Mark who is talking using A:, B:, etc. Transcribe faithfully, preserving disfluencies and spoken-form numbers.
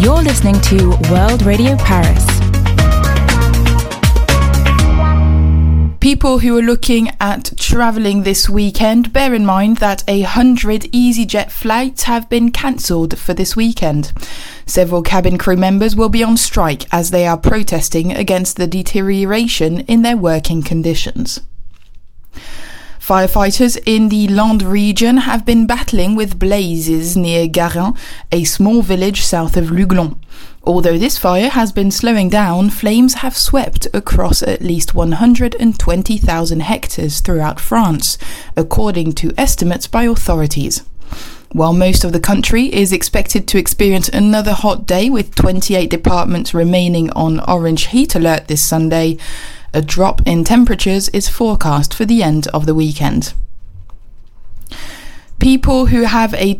A: You're listening to World Radio Paris.
B: People who are looking at travelling this weekend, bear in mind that a hundred EasyJet flights have been cancelled for this weekend. Several cabin crew members will be on strike as they are protesting against the deterioration in their working conditions. Firefighters in the Landes region have been battling with blazes near Garin, a small village south of Luglon. Although this fire has been slowing down, flames have swept across at least one hundred twenty thousand hectares throughout France, according to estimates by authorities. While most of the country is expected to experience another hot day with twenty-eight departments remaining on orange heat alert this Sunday, a drop in temperatures is forecast for the end of the weekend. People who have a